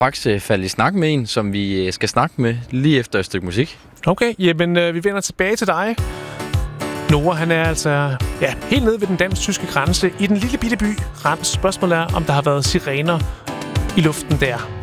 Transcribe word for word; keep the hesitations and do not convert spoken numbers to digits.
faktisk øh, faldet i snak med en, som vi øh, skal snakke med lige efter et stykke musik. Okay, jamen øh, vi vender tilbage til dig. Noah, han er altså ja, helt nede ved den dansk-tyske grænse i den lille bitte by Rams. Spørgsmålet er, om der har været sirener i luften der.